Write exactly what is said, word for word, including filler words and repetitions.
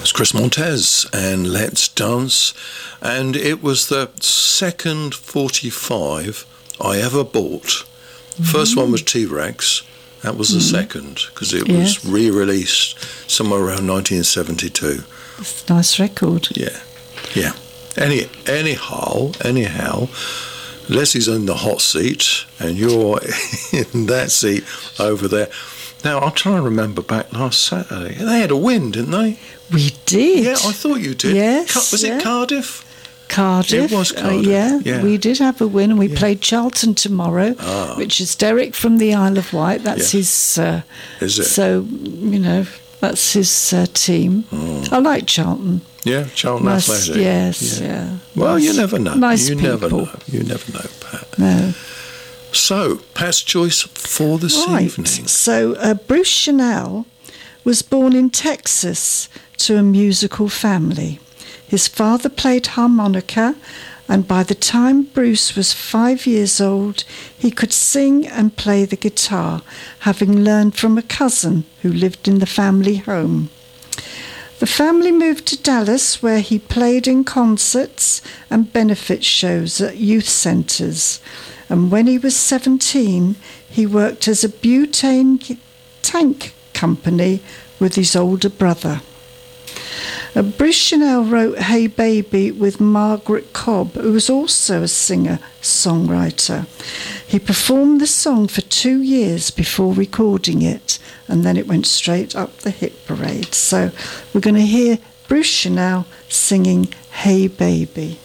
It's Chris Montez and Let's Dance, and it was the second forty-five I ever bought. The first one was T-Rex. That was the mm. second, because it yes. was re-released somewhere around nineteen seventy-two. It's a nice record. Yeah, yeah. Any, anyhow, anyhow, Leslie's in the hot seat, and you're in that seat over there. Now, I'm trying to remember back last Saturday. They had a win, didn't they? We did. Yeah, I thought you did. Yes. Ca- was yeah. it Cardiff? Cardiff. It was Cardiff. Uh, yeah, yeah, we did have a win, and we yeah. played Charlton tomorrow, ah. which is Derek from the Isle of Wight. That's yeah. his. Uh, is it? So, you know, that's his uh, team. Mm. I like Charlton. Yeah, Charlton nice, Athletic. Yes, yeah. yeah. Well, nice, you never know. Nice you people. never know. You never know, Pat. No. So, Pat's choice for this right. evening. So, uh, Bruce Chanel was born in Texas to a musical family. His father played harmonica, and by the time Bruce was five years old, he could sing and play the guitar, having learned from a cousin who lived in the family home. The family moved to Dallas, where he played in concerts and benefit shows at youth centres. And when he was seventeen, he worked as a butane tank company with his older brother. Uh, Bruce Chanel wrote Hey Baby with Margaret Cobb, who was also a singer-songwriter. He performed the song for two years before recording it, and then it went straight up the hit parade. So we're going to hear Bruce Chanel singing Hey Baby.